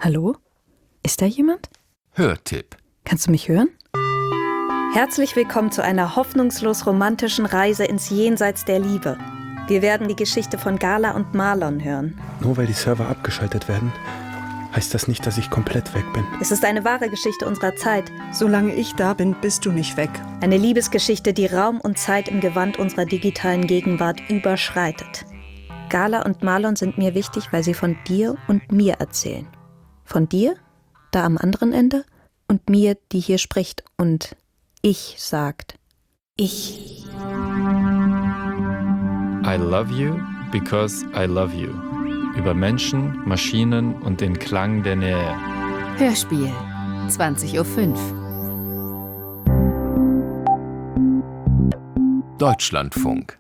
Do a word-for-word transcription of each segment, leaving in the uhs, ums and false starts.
Hallo? Ist da jemand? Hörtipp. Kannst du mich hören? Herzlich willkommen zu einer hoffnungslos romantischen Reise ins Jenseits der Liebe. Wir werden die Geschichte von Gala und Marlon hören. Nur weil die Server abgeschaltet werden, heißt das nicht, dass ich komplett weg bin. Es ist eine wahre Geschichte unserer Zeit. Solange ich da bin, bist du nicht weg. Eine Liebesgeschichte, die Raum und Zeit im Gewand unserer digitalen Gegenwart überschreitet. Gala und Marlon sind mir wichtig, weil sie von dir und mir erzählen. Von dir, da am anderen Ende, und mir, die hier spricht und ich sagt. Ich. I love you because I love you. Über Menschen, Maschinen und den Klang der Nähe. Hörspiel, zwanzig Uhr fünf. Deutschlandfunk.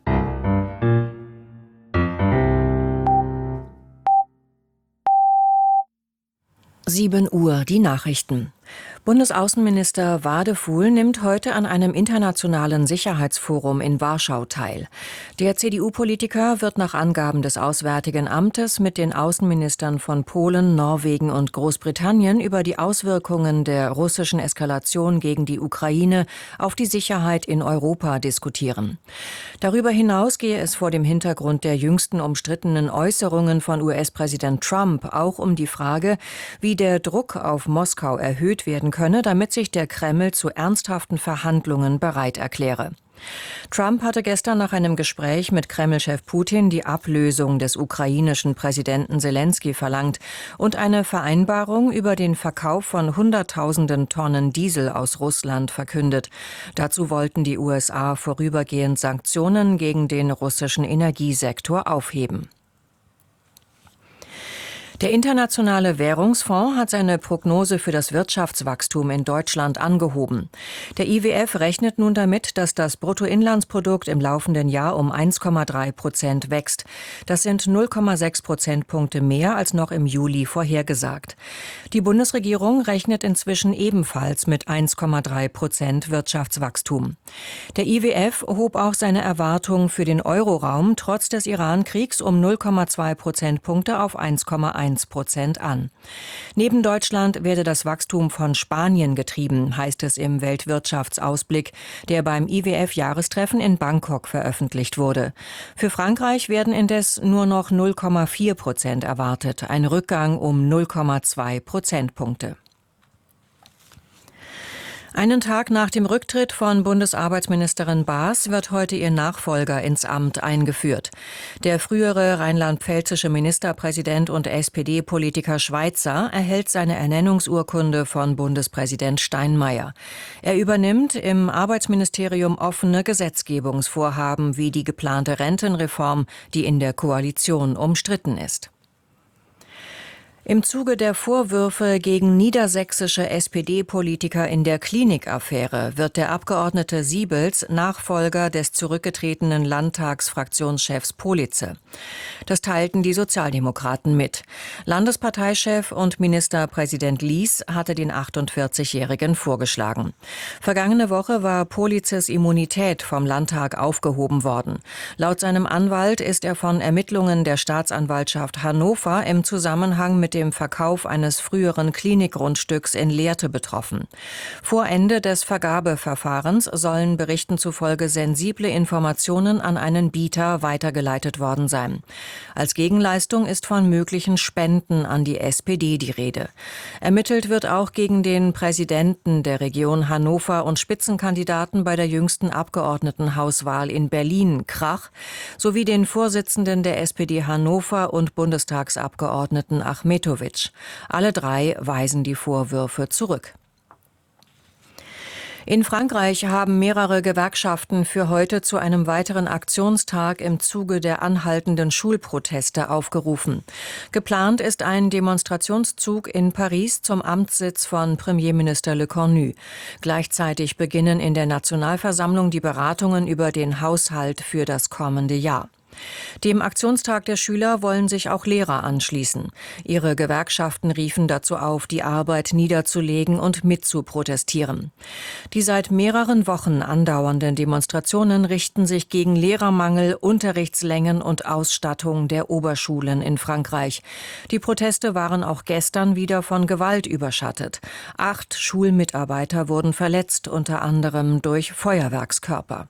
sieben Uhr, die Nachrichten. Bundesaußenminister Wadefuhl nimmt heute an einem internationalen Sicherheitsforum in Warschau teil. Der C D U-Politiker wird nach Angaben des Auswärtigen Amtes mit den Außenministern von Polen, Norwegen und Großbritannien über die Auswirkungen der russischen Eskalation gegen die Ukraine auf die Sicherheit in Europa diskutieren. Darüber hinaus gehe es vor dem Hintergrund der jüngsten umstrittenen Äußerungen von U S-Präsident Trump auch um die Frage, wie der Druck auf Moskau erhöht werden könne, damit sich der Kreml zu ernsthaften Verhandlungen bereit erkläre. Trump hatte gestern nach einem Gespräch mit Kreml-Chef Putin die Ablösung des ukrainischen Präsidenten Selenskyj verlangt und eine Vereinbarung über den Verkauf von Hunderttausenden Tonnen Diesel aus Russland verkündet. Dazu wollten die U S A vorübergehend Sanktionen gegen den russischen Energiesektor aufheben. Der Internationale Währungsfonds hat seine Prognose für das Wirtschaftswachstum in Deutschland angehoben. Der I W F rechnet nun damit, dass das Bruttoinlandsprodukt im laufenden Jahr um eins Komma drei Prozent wächst. Das sind null Komma sechs Prozentpunkte mehr als noch im Juli vorhergesagt. Die Bundesregierung rechnet inzwischen ebenfalls mit eins Komma drei Prozent Wirtschaftswachstum. Der I W F hob auch seine Erwartung für den Euroraum trotz des Iran-Kriegs um null Komma zwei Prozentpunkte auf eins Komma eins Prozent an. Neben Deutschland werde das Wachstum von Spanien getrieben, heißt es im Weltwirtschaftsausblick, der beim I W F-Jahrestreffen in Bangkok veröffentlicht wurde. Für Frankreich werden indes nur noch null Komma vier Prozent erwartet, ein Rückgang um null Komma zwei Prozentpunkte. Einen Tag nach dem Rücktritt von Bundesarbeitsministerin Baas wird heute ihr Nachfolger ins Amt eingeführt. Der frühere rheinland-pfälzische Ministerpräsident und S P D-Politiker Schweitzer erhält seine Ernennungsurkunde von Bundespräsident Steinmeier. Er übernimmt im Arbeitsministerium offene Gesetzgebungsvorhaben wie die geplante Rentenreform, die in der Koalition umstritten ist. Im Zuge der Vorwürfe gegen niedersächsische S P D-Politiker in der Klinikaffäre wird der Abgeordnete Siebels Nachfolger des zurückgetretenen Landtagsfraktionschefs Politze. Das teilten die Sozialdemokraten mit. Landesparteichef und Ministerpräsident Lies hatte den achtundvierzigjährigen vorgeschlagen. Vergangene Woche war Politzes Immunität vom Landtag aufgehoben worden. Laut seinem Anwalt ist er von Ermittlungen der Staatsanwaltschaft Hannover im Zusammenhang mit dem Verkauf eines früheren Klinikgrundstücks in Lehrte betroffen. Vor Ende des Vergabeverfahrens sollen Berichten zufolge sensible Informationen an einen Bieter weitergeleitet worden sein. Als Gegenleistung ist von möglichen Spenden an die S P D die Rede. Ermittelt wird auch gegen den Präsidenten der Region Hannover und Spitzenkandidaten bei der jüngsten Abgeordnetenhauswahl in Berlin, Krach, sowie den Vorsitzenden der S P D Hannover und Bundestagsabgeordneten Achmetovic. Alle drei weisen die Vorwürfe zurück. In Frankreich haben mehrere Gewerkschaften für heute zu einem weiteren Aktionstag im Zuge der anhaltenden Schulproteste aufgerufen. Geplant ist ein Demonstrationszug in Paris zum Amtssitz von Premierminister Le Cornu. Gleichzeitig beginnen in der Nationalversammlung die Beratungen über den Haushalt für das kommende Jahr. Dem Aktionstag der Schüler wollen sich auch Lehrer anschließen. Ihre Gewerkschaften riefen dazu auf, die Arbeit niederzulegen und mitzuprotestieren. Die seit mehreren Wochen andauernden Demonstrationen richten sich gegen Lehrermangel, Unterrichtslängen und Ausstattung der Oberschulen in Frankreich. Die Proteste waren auch gestern wieder von Gewalt überschattet. Acht Schulmitarbeiter wurden verletzt, unter anderem durch Feuerwerkskörper.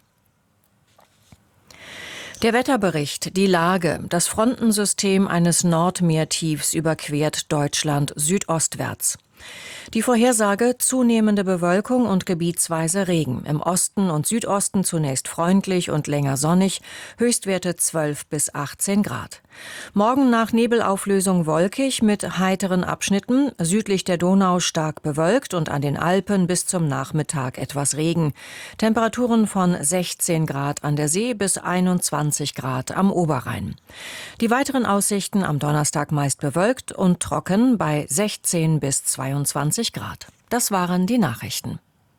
Der Wetterbericht, die Lage. Das Frontensystem eines Nordmeertiefs überquert Deutschland südostwärts. Die Vorhersage: zunehmende Bewölkung und gebietsweise Regen. Im Osten und Südosten zunächst freundlich und länger sonnig, Höchstwerte zwölf bis achtzehn Grad. Morgen nach Nebelauflösung wolkig mit heiteren Abschnitten, südlich der Donau stark bewölkt und an den Alpen bis zum Nachmittag etwas Regen. Temperaturen von sechzehn Grad an der See bis einundzwanzig Grad am Oberrhein. Die weiteren Aussichten: am Donnerstag meist bewölkt und trocken bei sechzehn bis zweiundzwanzig Grad. Das waren die Nachrichten.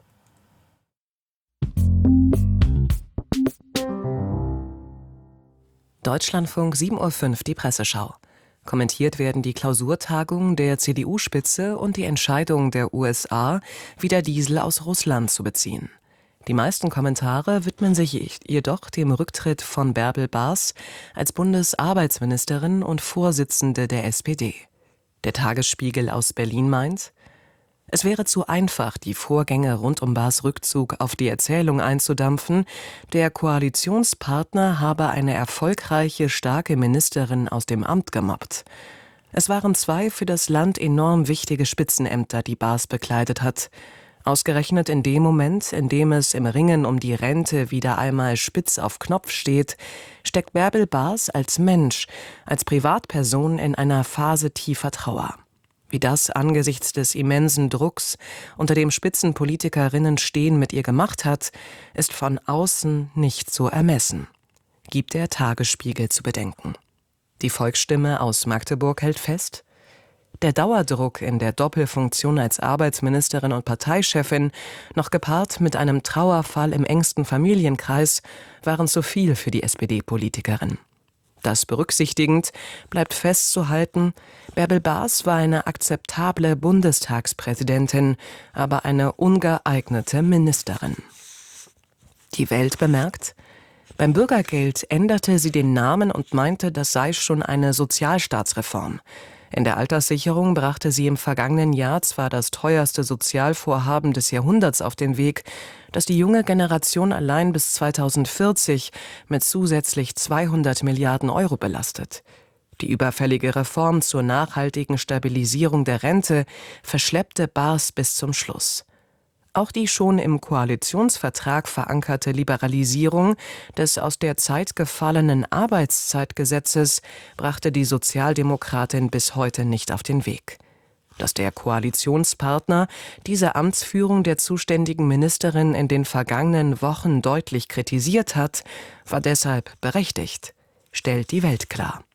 Deutschlandfunk sieben Uhr fünf, die Presseschau. Kommentiert werden die Klausurtagung der C D U-Spitze und die Entscheidung der U S A, wieder Diesel aus Russland zu beziehen. Die meisten Kommentare widmen sich jedoch dem Rücktritt von Bärbel Baas als Bundesarbeitsministerin und Vorsitzende der S P D. Der Tagesspiegel aus Berlin meint: Es wäre zu einfach, die Vorgänge rund um Baas Rückzug auf die Erzählung einzudampfen, der Koalitionspartner habe eine erfolgreiche, starke Ministerin aus dem Amt gemobbt. Es waren zwei für das Land enorm wichtige Spitzenämter, die Baas bekleidet hat. Ausgerechnet in dem Moment, in dem es im Ringen um die Rente wieder einmal spitz auf Knopf steht, steckt Bärbel Baas als Mensch, als Privatperson in einer Phase tiefer Trauer. Wie das angesichts des immensen Drucks, unter dem Spitzenpolitikerinnen stehen, mit ihr gemacht hat, ist von außen nicht zu ermessen, gibt der Tagesspiegel zu bedenken. Die Volksstimme aus Magdeburg hält fest: Der Dauerdruck in der Doppelfunktion als Arbeitsministerin und Parteichefin, noch gepaart mit einem Trauerfall im engsten Familienkreis, waren zu viel für die S P D-Politikerin. Das berücksichtigend bleibt festzuhalten: Bärbel Baas war eine akzeptable Bundestagspräsidentin, aber eine ungeeignete Ministerin. Die Welt bemerkt: Beim Bürgergeld änderte sie den Namen und meinte, das sei schon eine Sozialstaatsreform. In der Alterssicherung brachte sie im vergangenen Jahr zwar das teuerste Sozialvorhaben des Jahrhunderts auf den Weg, das die junge Generation allein bis zweitausendvierzig mit zusätzlich zweihundert Milliarden Euro belastet. Die überfällige Reform zur nachhaltigen Stabilisierung der Rente verschleppte Baas bis zum Schluss. Auch die schon im Koalitionsvertrag verankerte Liberalisierung des aus der Zeit gefallenen Arbeitszeitgesetzes brachte die Sozialdemokratin bis heute nicht auf den Weg. Dass der Koalitionspartner diese Amtsführung der zuständigen Ministerin in den vergangenen Wochen deutlich kritisiert hat, war deshalb berechtigt, stellt die Welt klar.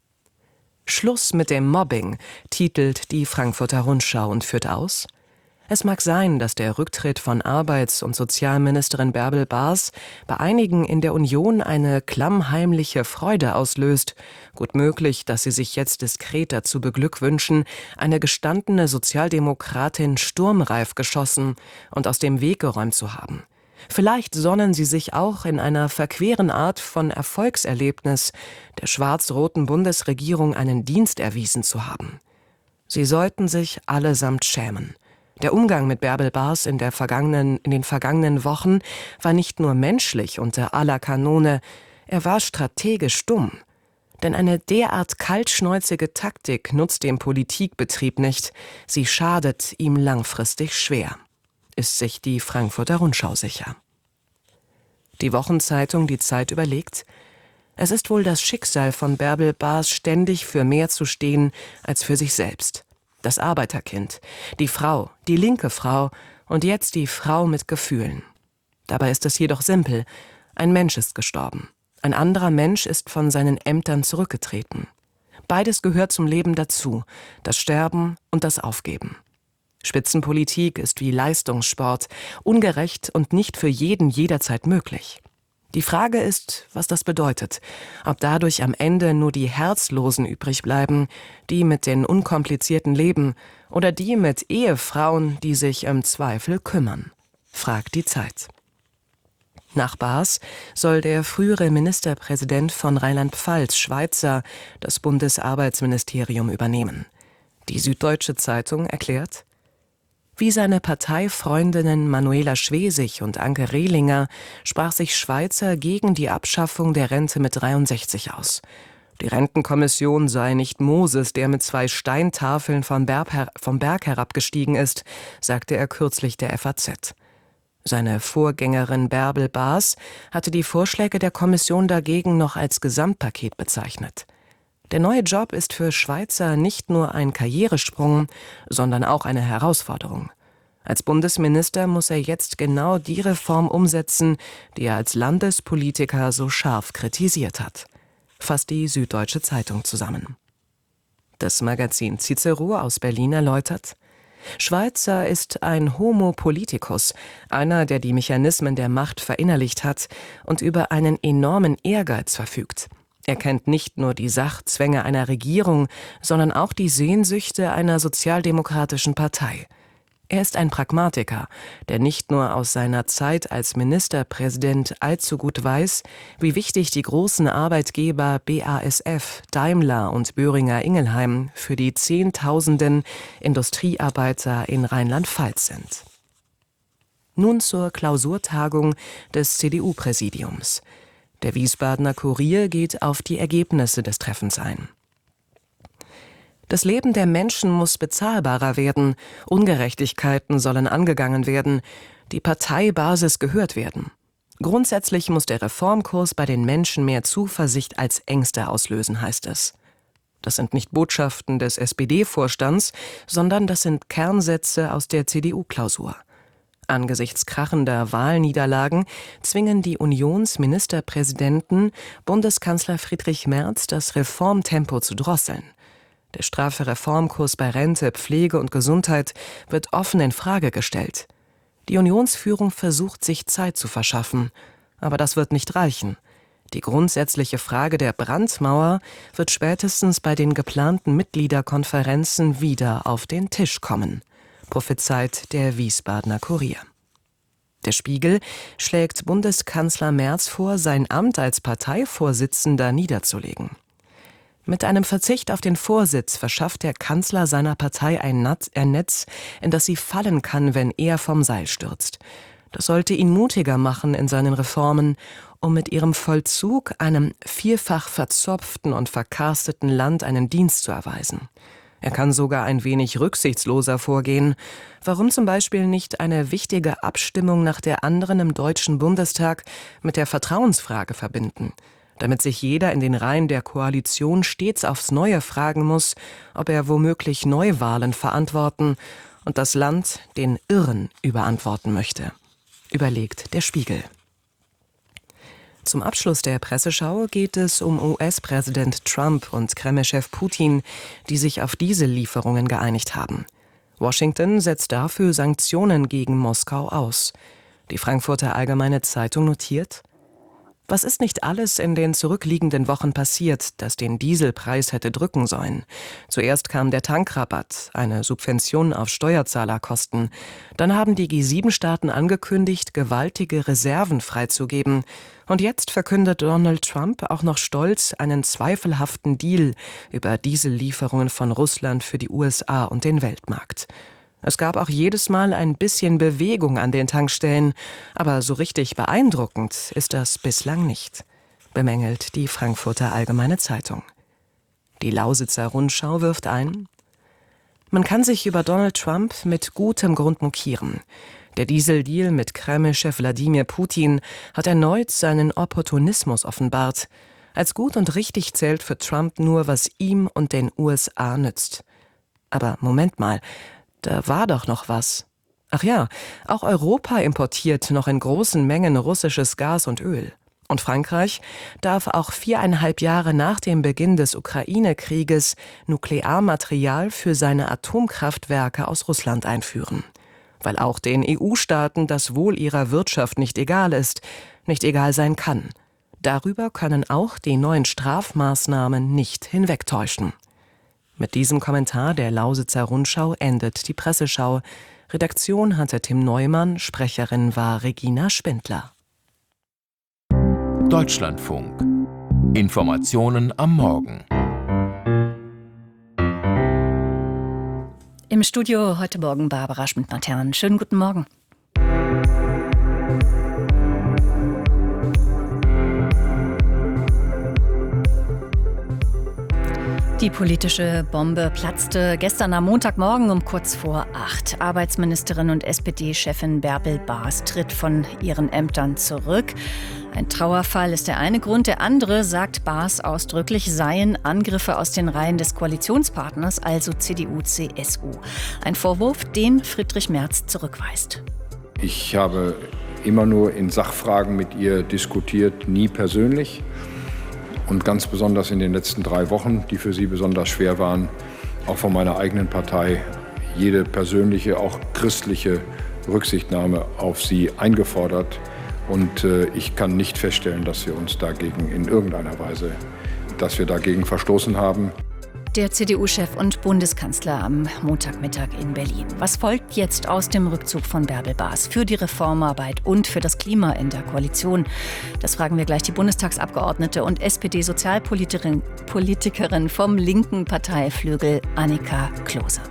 Schluss mit dem Mobbing, titelt die Frankfurter Rundschau und führt aus: Es mag sein, dass der Rücktritt von Arbeits- und Sozialministerin Bärbel Baas bei einigen in der Union eine klammheimliche Freude auslöst. Gut möglich, dass sie sich jetzt diskret dazu beglückwünschen, eine gestandene Sozialdemokratin sturmreif geschossen und aus dem Weg geräumt zu haben. Vielleicht sonnen sie sich auch in einer verqueren Art von Erfolgserlebnis der schwarz-roten Bundesregierung einen Dienst erwiesen zu haben. Sie sollten sich allesamt schämen. Der Umgang mit Bärbel Baas in, der vergangenen, in den vergangenen Wochen war nicht nur menschlich unter aller Kanone, er war strategisch dumm. Denn eine derart kaltschnäuzige Taktik nutzt dem Politikbetrieb nicht, sie schadet ihm langfristig schwer, ist sich die Frankfurter Rundschau sicher. Die Wochenzeitung Die Zeit überlegt: Es ist wohl das Schicksal von Bärbel Baas, ständig für mehr zu stehen als für sich selbst. Das Arbeiterkind, die Frau, die linke Frau und jetzt die Frau mit Gefühlen. Dabei ist es jedoch simpel: Ein Mensch ist gestorben. Ein anderer Mensch ist von seinen Ämtern zurückgetreten. Beides gehört zum Leben dazu, das Sterben und das Aufgeben. Spitzenpolitik ist wie Leistungssport, ungerecht und nicht für jeden jederzeit möglich. Die Frage ist, was das bedeutet, ob dadurch am Ende nur die Herzlosen übrig bleiben, die mit den Unkomplizierten leben, oder die mit Ehefrauen, die sich im Zweifel kümmern, fragt die Zeit. Nach Baas soll der frühere Ministerpräsident von Rheinland-Pfalz, Schweitzer, das Bundesarbeitsministerium übernehmen. Die Süddeutsche Zeitung erklärt: Wie seine Parteifreundinnen Manuela Schwesig und Anke Rehlinger sprach sich Schweitzer gegen die Abschaffung der Rente mit dreiundsechzig aus. Die Rentenkommission sei nicht Moses, der mit zwei Steintafeln vom Berg, her- vom Berg herabgestiegen ist, sagte er kürzlich der F A Z. Seine Vorgängerin Bärbel Baas hatte die Vorschläge der Kommission dagegen noch als Gesamtpaket bezeichnet. Der neue Job ist für Schweitzer nicht nur ein Karrieresprung, sondern auch eine Herausforderung. Als Bundesminister muss er jetzt genau die Reform umsetzen, die er als Landespolitiker so scharf kritisiert hat, fasst die Süddeutsche Zeitung zusammen. Das Magazin Cicero aus Berlin erläutert: Schweitzer ist ein Homo politicus, einer, der die Mechanismen der Macht verinnerlicht hat und über einen enormen Ehrgeiz verfügt. Er kennt nicht nur die Sachzwänge einer Regierung, sondern auch die Sehnsüchte einer sozialdemokratischen Partei. Er ist ein Pragmatiker, der nicht nur aus seiner Zeit als Ministerpräsident allzu gut weiß, wie wichtig die großen Arbeitgeber B A S F, Daimler und Boehringer Ingelheim für die Zehntausenden Industriearbeiter in Rheinland-Pfalz sind. Nun zur Klausurtagung des C D U-Präsidiums. Der Wiesbadener Kurier geht auf die Ergebnisse des Treffens ein. Das Leben der Menschen muss bezahlbarer werden, Ungerechtigkeiten sollen angegangen werden, die Parteibasis gehört werden. Grundsätzlich muss der Reformkurs bei den Menschen mehr Zuversicht als Ängste auslösen, heißt es. Das sind nicht Botschaften des S P D-Vorstands, sondern das sind Kernsätze aus der C D U-Klausur. Angesichts krachender Wahlniederlagen zwingen die Unionsministerpräsidenten Bundeskanzler Friedrich Merz, das Reformtempo zu drosseln. Der straffe Reformkurs bei Rente, Pflege und Gesundheit wird offen in Frage gestellt. Die Unionsführung versucht, sich Zeit zu verschaffen, aber das wird nicht reichen. Die grundsätzliche Frage der Brandmauer wird spätestens bei den geplanten Mitgliederkonferenzen wieder auf den Tisch kommen, prophezeit der Wiesbadener Kurier. Der Spiegel schlägt Bundeskanzler Merz vor, sein Amt als Parteivorsitzender niederzulegen. Mit einem Verzicht auf den Vorsitz verschafft der Kanzler seiner Partei ein Netz, in das sie fallen kann, wenn er vom Seil stürzt. Das sollte ihn mutiger machen in seinen Reformen, um mit ihrem Vollzug einem vielfach verzopften und verkarsteten Land einen Dienst zu erweisen. Er kann sogar ein wenig rücksichtsloser vorgehen. Warum zum Beispiel nicht eine wichtige Abstimmung nach der anderen im Deutschen Bundestag mit der Vertrauensfrage verbinden, damit sich jeder in den Reihen der Koalition stets aufs Neue fragen muss, ob er womöglich Neuwahlen verantworten und das Land den Irren überantworten möchte, überlegt der Spiegel. Zum Abschluss der Presseschau geht es um U S-Präsident Trump und Kreml-Chef Putin, die sich auf Diesellieferungen geeinigt haben. Washington setzt dafür Sanktionen gegen Moskau aus. Die Frankfurter Allgemeine Zeitung notiert: Was ist nicht alles in den zurückliegenden Wochen passiert, das den Dieselpreis hätte drücken sollen? Zuerst kam der Tankrabatt, eine Subvention auf Steuerzahlerkosten. Dann haben die G sieben Staaten angekündigt, gewaltige Reserven freizugeben. Und jetzt verkündet Donald Trump auch noch stolz einen zweifelhaften Deal über Diesellieferungen von Russland für die U S A und den Weltmarkt. Es gab auch jedes Mal ein bisschen Bewegung an den Tankstellen, aber so richtig beeindruckend ist das bislang nicht, bemängelt die Frankfurter Allgemeine Zeitung. Die Lausitzer Rundschau wirft ein: Man kann sich über Donald Trump mit gutem Grund mokieren. Der Dieseldeal mit Kreml-Chef Wladimir Putin hat erneut seinen Opportunismus offenbart. Als gut und richtig zählt für Trump nur, was ihm und den U S A nützt. Aber Moment mal, da war doch noch was. Ach ja, auch Europa importiert noch in großen Mengen russisches Gas und Öl. Und Frankreich darf auch viereinhalb Jahre nach dem Beginn des Ukraine-Krieges Nuklearmaterial für seine Atomkraftwerke aus Russland einführen. Weil auch den E U-Staaten das Wohl ihrer Wirtschaft nicht egal ist, nicht egal sein kann. Darüber können auch die neuen Strafmaßnahmen nicht hinwegtäuschen. Mit diesem Kommentar der Lausitzer Rundschau endet die Presseschau. Redaktion hatte Tim Neumann, Sprecherin war Regina Spindler. Deutschlandfunk. Informationen am Morgen. Im Studio heute Morgen Barbara Schmidt-Matern. Schönen guten Morgen. Die politische Bombe platzte gestern am Montagmorgen um kurz vor acht. Arbeitsministerin und S P D-Chefin Bärbel Baas tritt von ihren Ämtern zurück. Ein Trauerfall ist der eine Grund. Der andere, sagt Baas ausdrücklich, seien Angriffe aus den Reihen des Koalitionspartners, also C D U C S U. Ein Vorwurf, den Friedrich Merz zurückweist. Ich habe immer nur in Sachfragen mit ihr diskutiert, nie persönlich. Und ganz besonders in den letzten drei Wochen, die für sie besonders schwer waren, auch von meiner eigenen Partei, jede persönliche, auch christliche Rücksichtnahme auf sie eingefordert. Und äh, ich kann nicht feststellen, dass wir uns dagegen in irgendeiner Weise, dass wir dagegen verstoßen haben. Der C D U-Chef und Bundeskanzler am Montagmittag in Berlin. Was folgt jetzt aus dem Rückzug von Bärbel Baas für die Reformarbeit und für das Klima in der Koalition? Das fragen wir gleich die Bundestagsabgeordnete und S P D-Sozialpolitikerin Politikerin vom linken Parteiflügel Annika Klose.